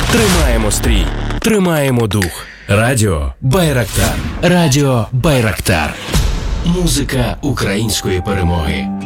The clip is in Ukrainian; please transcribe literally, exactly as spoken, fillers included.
Тримаємо стрій, тримаємо дух. Радіо Байрактар. Радіо Байрактар. Музика української перемоги.